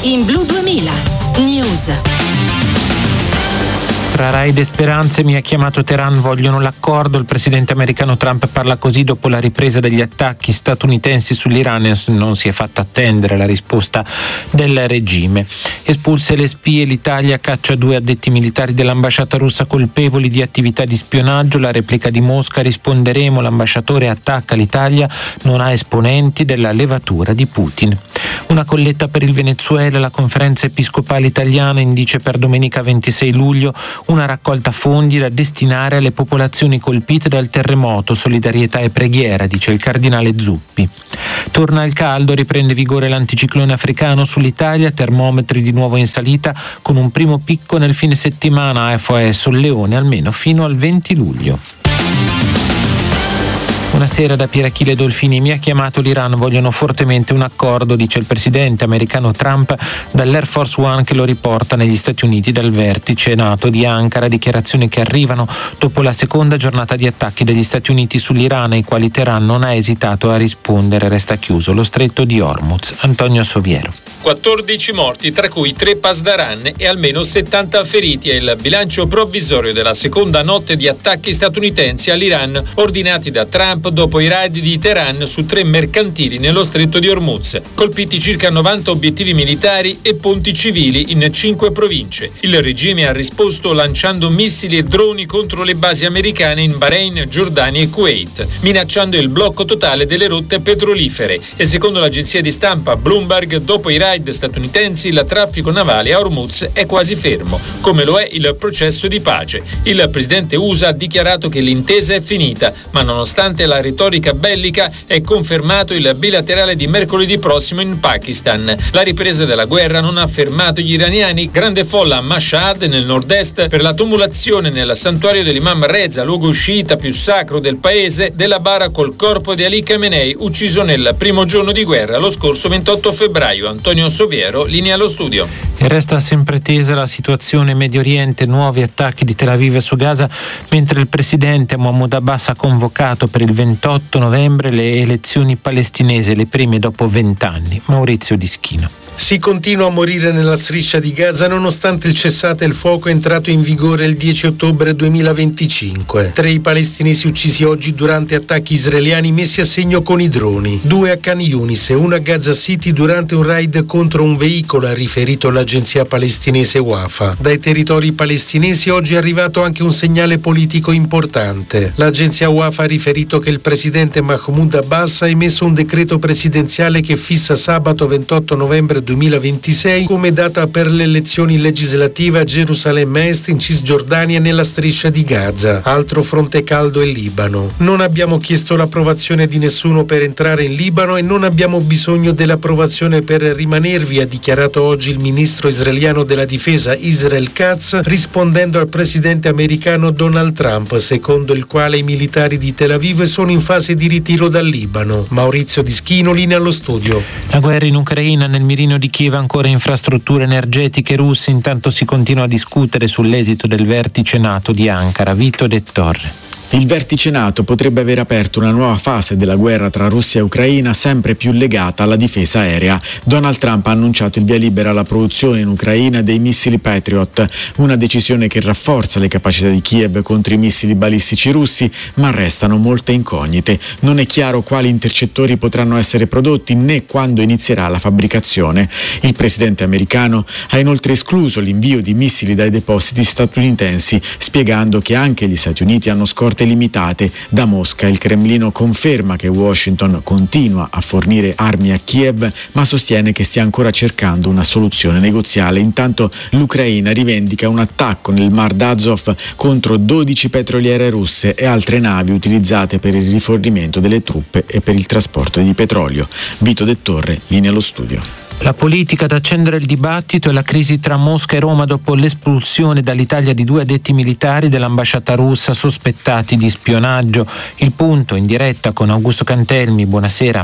in Blu 2000 News. Tra raid e speranze, mi ha chiamato Teheran, vogliono l'accordo. Il presidente americano Trump parla così dopo la ripresa degli attacchi statunitensi sull'Iran e non si è fatta attendere la risposta del regime. Espulse le spie, l'Italia caccia 2 addetti militari dell'ambasciata russa colpevoli di attività di spionaggio. La replica di Mosca, risponderemo, l'ambasciatore attacca l'Italia, non ha esponenti della levatura di Putin. Una colletta per il Venezuela, la conferenza episcopale italiana indice per domenica 26 luglio una raccolta fondi da destinare alle popolazioni colpite dal terremoto, solidarietà e preghiera, dice il cardinale Zuppi. Torna il caldo, riprende vigore l'anticiclone africano sull'Italia, termometri di nuovo in salita con un primo picco nel fine settimana, AFOE Solleone almeno fino al 20 luglio. Buonasera da Pier Achille Dolfini. Mi ha chiamato l'Iran, vogliono fortemente un accordo, dice il presidente americano Trump dall'Air Force One che lo riporta negli Stati Uniti dal vertice NATO di Ankara. Dichiarazioni che arrivano dopo la seconda giornata di attacchi degli Stati Uniti sull'Iran, ai quali Teheran non ha esitato a rispondere. Resta chiuso lo stretto di Hormuz. Antonio Soviero. 14 morti, tra cui 3 pasdaran e almeno 70 feriti. È il bilancio provvisorio della seconda notte di attacchi statunitensi all'Iran ordinati da Trump dopo i raid di Teheran su 3 mercantili nello stretto di Hormuz. Colpiti circa 90 obiettivi militari e ponti civili in 5 province. Il regime ha risposto lanciando missili e droni contro le basi americane in Bahrain, Giordania e Kuwait, minacciando il blocco totale delle rotte petrolifere. E secondo l'agenzia di stampa Bloomberg, dopo i raid statunitensi, il traffico navale a Hormuz è quasi fermo, come lo è il processo di pace. Il presidente USA ha dichiarato che l'intesa è finita, ma nonostante la retorica bellica è confermato il bilaterale di mercoledì prossimo in Pakistan. La ripresa della guerra non ha fermato gli iraniani. Grande folla a Mashhad nel nord-est per la tumulazione nel santuario dell'Imam Reza, luogo sciita più sacro del paese, della bara col corpo di Ali Khamenei, ucciso nel primo giorno di guerra lo scorso 28 febbraio. Antonio Soviero, linea allo studio. E resta sempre tesa la situazione in Medio Oriente, nuovi attacchi di Tel Aviv su Gaza, mentre il presidente Mahmoud Abbas ha convocato per il 28 novembre le elezioni palestinesi, le prime dopo 20 anni. Maurizio Dischino. Si continua a morire nella striscia di Gaza nonostante il cessate il fuoco è entrato in vigore il 10 ottobre 2025. 3 i palestinesi uccisi oggi durante attacchi israeliani messi a segno con i droni. 2 a Khan Yunis e 1 a Gaza City durante un raid contro un veicolo, ha riferito l'agenzia palestinese Wafa. Dai territori palestinesi oggi è arrivato anche un segnale politico importante. L'agenzia Wafa ha riferito che il presidente Mahmoud Abbas ha emesso un decreto presidenziale che fissa sabato 28 novembre 2026 come data per le elezioni legislative a Gerusalemme Est, in Cisgiordania e nella striscia di Gaza. Altro fronte caldo è il Libano. Non abbiamo chiesto l'approvazione di nessuno per entrare in Libano e non abbiamo bisogno dell'approvazione per rimanervi, ha dichiarato oggi il ministro israeliano della difesa Israel Katz, rispondendo al presidente americano Donald Trump, secondo il quale i militari di Tel Aviv sono in fase di ritiro dal Libano. Maurizio Dischino, linea allo studio. La guerra in Ucraina, nel mirino di Kiev ancora infrastrutture energetiche russe, intanto si continua a discutere sull'esito del vertice NATO di Ankara. Vito De Torre. Il vertice NATO potrebbe aver aperto una nuova fase della guerra tra Russia e Ucraina, sempre più legata alla difesa aerea. Donald Trump ha annunciato il via libera alla produzione in Ucraina dei missili Patriot, una decisione che rafforza le capacità di Kiev contro i missili balistici russi, ma restano molte incognite. Non è chiaro quali intercettori potranno essere prodotti né quando inizierà la fabbricazione. Il presidente americano ha inoltre escluso l'invio di missili dai depositi statunitensi, spiegando che anche gli Stati Uniti hanno scorte limitate. Da Mosca il Cremlino conferma che Washington continua a fornire armi a Kiev, ma sostiene che stia ancora cercando una soluzione negoziale. Intanto l'Ucraina rivendica un attacco nel Mar d'Azov contro 12 petroliere russe e altre navi utilizzate per il rifornimento delle truppe e per il trasporto di petrolio. Vito De Torre, linea allo studio. La politica ad accendere il dibattito è la crisi tra Mosca e Roma dopo l'espulsione dall'Italia di 2 addetti militari dell'ambasciata russa sospettati di spionaggio. Il punto in diretta con Augusto Cantelmi. Buonasera.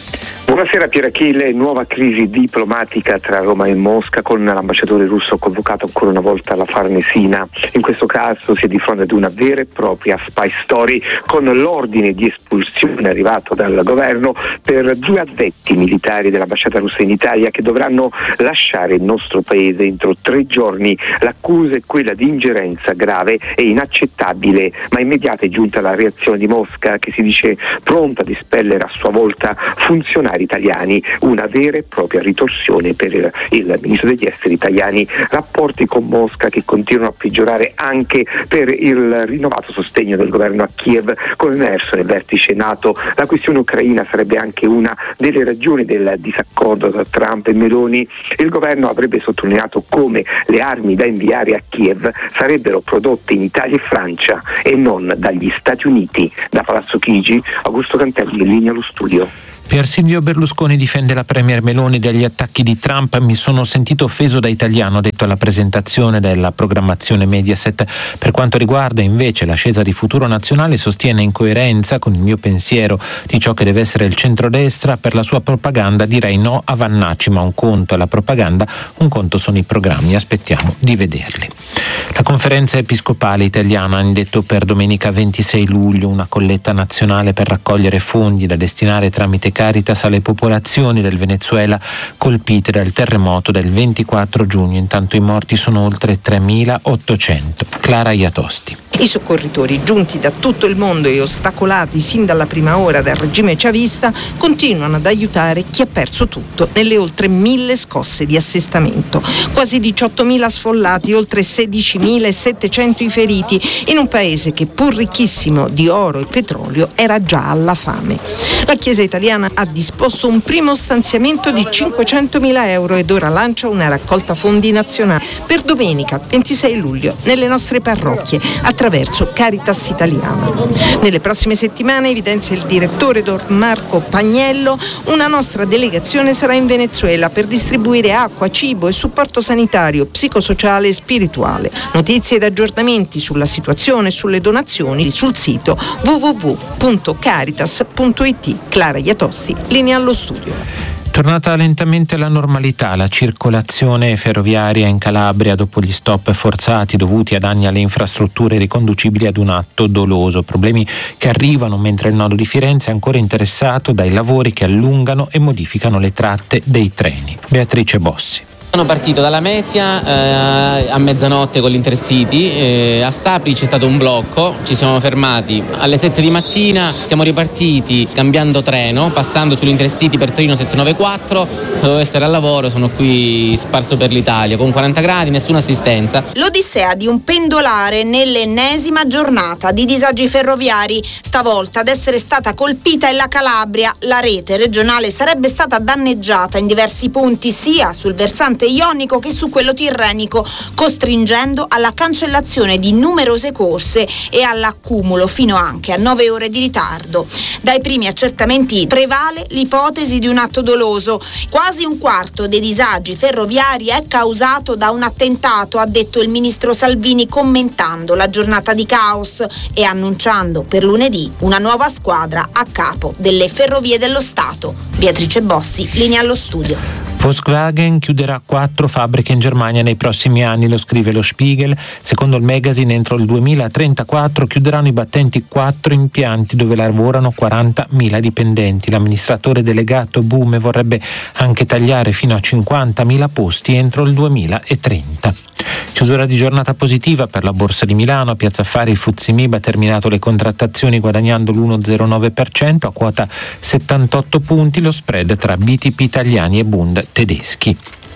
Buonasera Pier Achille, nuova crisi diplomatica tra Roma e Mosca con l'ambasciatore russo convocato ancora una volta alla Farnesina. In questo caso si è di fronte ad una vera e propria spy story con l'ordine di espulsione arrivato dal governo per 2 addetti militari dell'ambasciata russa in Italia che dovranno lasciare il nostro paese entro 3 giorni. L'accusa è quella di ingerenza grave e inaccettabile, ma immediata è giunta la reazione di Mosca che si dice pronta ad espellere a sua volta funzionari italiani, una vera e propria ritorsione per il ministro degli esteri italiani. Rapporti con Mosca che continuano a peggiorare anche per il rinnovato sostegno del governo a Kiev. Come emerso nel vertice NATO, la questione ucraina sarebbe anche una delle ragioni del disaccordo tra Trump e Meloni. Il governo avrebbe sottolineato come le armi da inviare a Kiev sarebbero prodotte in Italia e Francia e non dagli Stati Uniti. Da Palazzo Chigi, Augusto Cantelli, in linea allo studio. Pier Silvio Berlusconi difende la premier Meloni dagli attacchi di Trump. Mi sono sentito offeso da Italiano, ha detto alla presentazione della programmazione Mediaset. Per quanto riguarda invece l'ascesa di Futuro Nazionale, sostiene in coerenza con il mio pensiero di ciò che deve essere il centrodestra. Per la sua propaganda direi no a Vannacci, ma un conto è la propaganda, un conto sono i programmi. Aspettiamo di vederli. La conferenza episcopale italiana ha indetto per domenica 26 luglio una colletta nazionale per raccogliere fondi da destinare tramite Caritas alle popolazioni del Venezuela colpite dal terremoto del 24 giugno. Intanto i morti sono oltre 3.800. Clara Iatosti. I soccorritori, giunti da tutto il mondo e ostacolati sin dalla prima ora dal regime chavista, continuano ad aiutare chi ha perso tutto nelle oltre 1.000 scosse di assestamento. Quasi 18.000 sfollati, oltre 16.700 i feriti, in un paese che, pur ricchissimo di oro e petrolio, era già alla fame. La Chiesa italiana ha disposto un primo stanziamento di 500.000 euro ed ora lancia una raccolta fondi nazionale per domenica 26 luglio nelle nostre parrocchie attraverso Caritas Italiana. Nelle prossime settimane, evidenzia il direttore Don Marco Pagnello, una nostra delegazione sarà in Venezuela per distribuire acqua, cibo e supporto sanitario, psicosociale e spirituale. Notizie ed aggiornamenti sulla situazione e sulle donazioni sul sito www.caritas.it. Clara Iatosti, linea allo studio. Tornata lentamente alla normalità la circolazione ferroviaria in Calabria dopo gli stop forzati dovuti a danni alle infrastrutture riconducibili ad un atto doloso. Problemi che arrivano mentre il nodo di Firenze è ancora interessato dai lavori che allungano e modificano le tratte dei treni. Beatrice Bossi. Sono partito dalla Lamezia a mezzanotte con l'Intercity, a Sapri c'è stato un blocco, ci siamo fermati alle 7 di mattina, siamo ripartiti cambiando treno, passando sull'Intercity per Torino 794, dovevo essere al lavoro, sono qui sparso per l'Italia con 40 gradi, nessuna assistenza. L'odissea di un pendolare nell'ennesima giornata di disagi ferroviari, stavolta ad essere stata colpita è la Calabria. La rete regionale sarebbe stata danneggiata in diversi punti, sia sul versante ionico che su quello tirrenico, costringendo alla cancellazione di numerose corse e all'accumulo fino anche a 9 ore di ritardo. Dai primi accertamenti prevale l'ipotesi di un atto doloso. Quasi un quarto dei disagi ferroviari è causato da un attentato, ha detto il ministro Salvini commentando la giornata di caos e annunciando per lunedì una nuova squadra a capo delle ferrovie dello Stato. Beatrice Bossi, linea allo studio. Volkswagen chiuderà 4 fabbriche in Germania nei prossimi anni, lo scrive lo Spiegel. Secondo il magazine, entro il 2034 chiuderanno i battenti 4 impianti dove lavorano 40.000 dipendenti. L'amministratore delegato Bume vorrebbe anche tagliare fino a 50.000 posti entro il 2030. Chiusura di giornata positiva per la Borsa di Milano. A Piazza Affari il FTSE MIB ha terminato le contrattazioni guadagnando l'1,09% a quota 78 punti, lo spread tra BTP italiani e Bund tedeschi.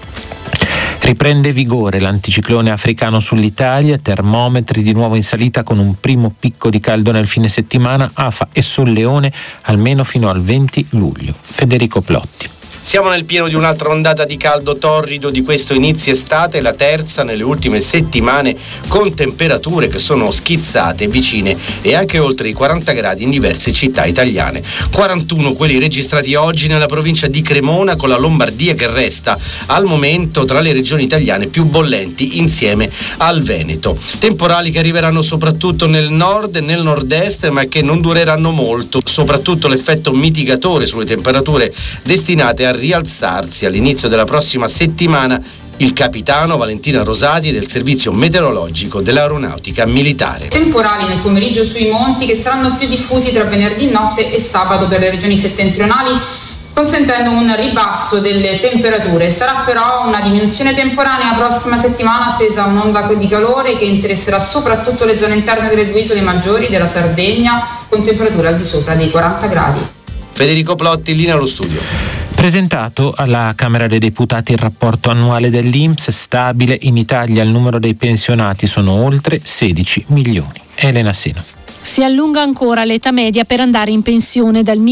Riprende vigore l'anticiclone africano sull'Italia, termometri di nuovo in salita con un primo picco di caldo nel fine settimana, Afa e Solleone almeno fino al 20 luglio. Federico Plotti. Siamo nel pieno di un'altra ondata di caldo torrido di questo inizio estate, la terza nelle ultime settimane, con temperature che sono schizzate vicine e anche oltre i 40 gradi in diverse città italiane. 41 quelli registrati oggi nella provincia di Cremona, con la Lombardia che resta al momento tra le regioni italiane più bollenti insieme al Veneto. Temporali che arriveranno soprattutto nel nord e nel nord-est, ma che non dureranno molto, soprattutto l'effetto mitigatore sulle temperature destinate a rialzarsi all'inizio della prossima settimana. Il capitano Valentina Rosati del servizio meteorologico dell'aeronautica militare. Temporali nel pomeriggio sui monti che saranno più diffusi tra venerdì notte e sabato per le regioni settentrionali, consentendo un ribasso delle temperature. Sarà però una diminuzione temporanea prossima settimana, attesa un'onda di calore che interesserà soprattutto le zone interne delle due isole maggiori della Sardegna, con temperature al di sopra dei 40 gradi. Federico Plotti, linea allo studio. Presentato alla Camera dei Deputati il rapporto annuale dell'INPS, stabile in Italia il numero dei pensionati sono oltre 16 milioni. Elena Seno. Si allunga ancora l'età media per andare in pensione. Dal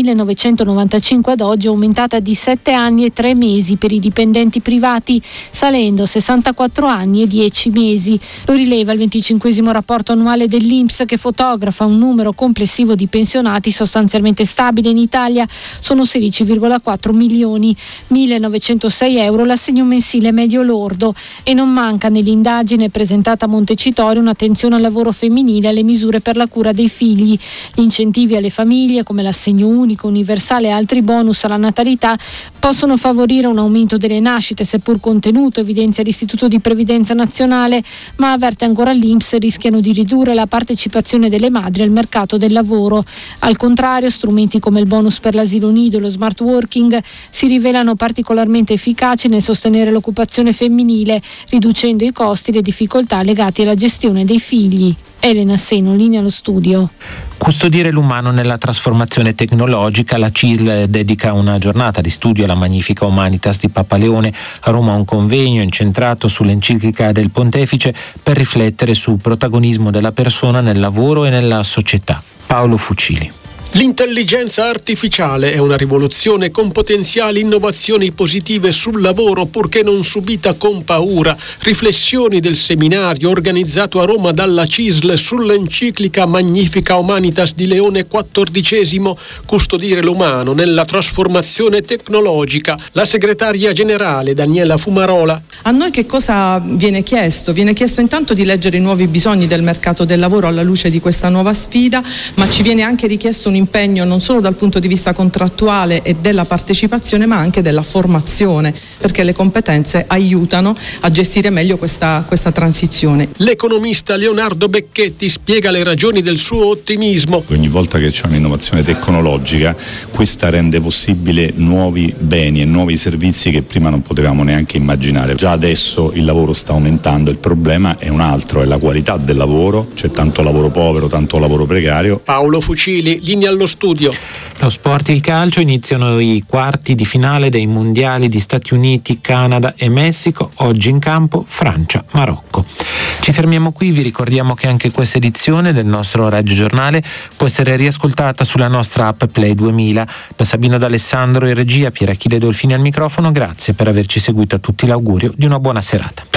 1995 ad oggi è aumentata di 7 anni e 3 mesi per i dipendenti privati, salendo 64 anni e 10 mesi. Lo rileva il 25° rapporto annuale dell'INPS, che fotografa un numero complessivo di pensionati sostanzialmente stabile in Italia. Sono 16,4 milioni, 1.906 euro l'assegno mensile medio lordo, e non manca nell'indagine presentata a Montecitorio un'attenzione al lavoro femminile e alle misure per la cura dei figli. Gli incentivi alle famiglie, come l'assegno unico, universale e altri bonus alla natalità, possono favorire un aumento delle nascite, seppur contenuto, evidenzia l'Istituto di Previdenza Nazionale, ma avverte ancora l'INPS, rischiano di ridurre la partecipazione delle madri al mercato del lavoro. Al contrario, strumenti come il bonus per l'asilo nido e lo smart working si rivelano particolarmente efficaci nel sostenere l'occupazione femminile, riducendo i costi e le difficoltà legate alla gestione dei figli. Elena Seno, linea allo studio. Custodire l'umano nella trasformazione tecnologica, la CISL dedica una giornata di studio alla Magnifica Humanitas di Papa Leone. A Roma un convegno incentrato sull'enciclica del Pontefice per riflettere sul protagonismo della persona nel lavoro e nella società. Paolo Fucili. L'intelligenza artificiale è una rivoluzione con potenziali innovazioni positive sul lavoro, purché non subita con paura. Riflessioni del seminario organizzato a Roma dalla CISL sull'enciclica Magnifica Humanitas di Leone XIV, custodire l'umano nella trasformazione tecnologica. La segretaria generale Daniela Fumarola. A noi che cosa viene chiesto? Viene chiesto intanto di leggere i nuovi bisogni del mercato del lavoro alla luce di questa nuova sfida, ma ci viene anche richiesto un impegno non solo dal punto di vista contrattuale e della partecipazione, ma anche della formazione, perché le competenze aiutano a gestire meglio questa transizione. L'economista Leonardo Becchetti spiega le ragioni del suo ottimismo. Ogni volta che c'è un'innovazione tecnologica, questa rende possibile nuovi beni e nuovi servizi che prima non potevamo neanche immaginare. Già adesso il lavoro sta aumentando, il problema è un altro, è la qualità del lavoro, c'è tanto lavoro povero, tanto lavoro precario. Paolo Fucili, linea allo studio. Lo sport e il calcio, iniziano i quarti di finale dei mondiali di Stati Uniti, Canada e Messico. Oggi in campo Francia, Marocco. Ci fermiamo qui, vi ricordiamo che anche questa edizione del nostro Radio Giornale può essere riascoltata sulla nostra app Play 2000. Da Sabino D'Alessandro in regia, Pier Achille Dolfini al microfono, grazie per averci seguito, a tutti l'augurio di una buona serata.